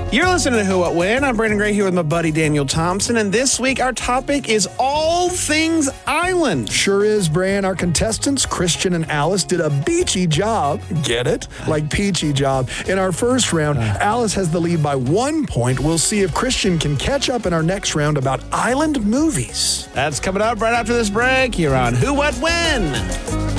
You're listening to Who What When. I'm Brandon Gray here with my buddy Daniel Thompson, and this week our topic is all things island. Sure is, Bran. Our contestants, Christian and Alice, did a beachy job. Get it? Like peachy job. In our first round, Alice has the lead by 1 point. We'll see if Christian can catch up in our next round about island movies. That's coming up right after this break here on Who What When.